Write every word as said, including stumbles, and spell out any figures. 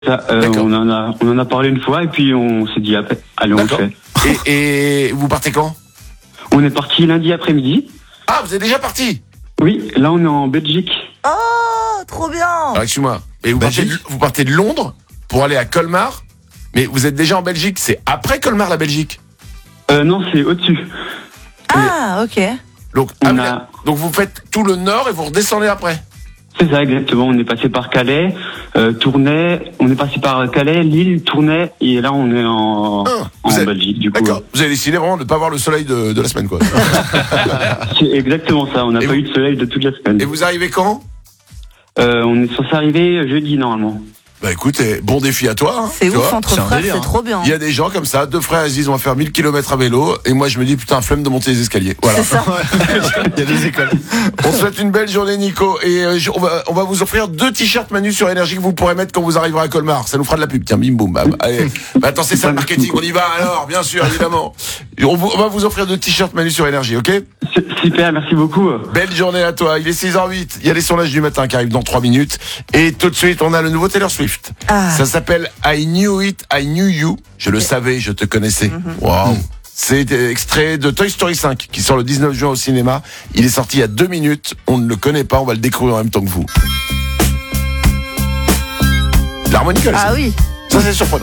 Ça, euh, on en a, on en a parlé une fois et puis on s'est dit après, allez, on le fait. Et, et vous partez quand? On est parti lundi après-midi. Ah, vous êtes déjà parti? Oui, là on est en Belgique. Oh, trop bien. Alors, excuse-moi. Et vous partez, de, vous partez de Londres pour aller à Colmar, mais vous êtes déjà en Belgique. C'est après Colmar, la Belgique? Euh, non, c'est au-dessus. Ah, ok. Donc, On ah, a... donc vous faites tout le nord et vous redescendez après? C'est ça, exactement. On est passé par Calais, euh, Tournai, on est passé par Calais, Lille, Tournai, et là on est en, ah, en avez... Belgique, du coup. D'accord. Vous avez décidé vraiment de ne pas voir le soleil de, de la semaine, quoi. C'est exactement ça. On n'a pas vous... eu de soleil de toute la semaine. Et vous arrivez quand? euh, On est censé arriver jeudi, normalement. Bah écoute, bon défi à toi. Hein, c'est ouf, entre frères, c'est trop bien. Il y a des gens comme ça, deux frères, ils disent on va faire mille kilomètres à vélo, et moi je me dis putain, flemme de monter les escaliers. Voilà. C'est ça. Il y a des écoles. On souhaite une belle journée, Nico, et euh, on, va, on va vous offrir deux t-shirts Manu sur Énergie que vous pourrez mettre quand vous arriverez à Colmar. Ça nous fera de la pub. Tiens, bim boum bam. Allez, bah, attends, c'est ça le marketing. On y va alors, bien sûr, évidemment. On, vous, on va vous offrir deux t-shirts Manu sur Énergie, ok? Super, merci beaucoup. Belle journée à toi. Il est six heures huit. Il y a les sondages du matin qui arrivent dans trois minutes, et tout de suite on a le nouveau Taylor Swift. Ah. Ça s'appelle I Knew It, I Knew You. Je le savais, je te connaissais. Mm-hmm. Waouh. C'est extrait de Toy Story cinq qui sort le dix-neuf juin au cinéma. Il est sorti il y a deux minutes. On ne le connaît pas. On va le découvrir en même temps que vous. L'harmonica. Ah oui. Ça c'est surprenant.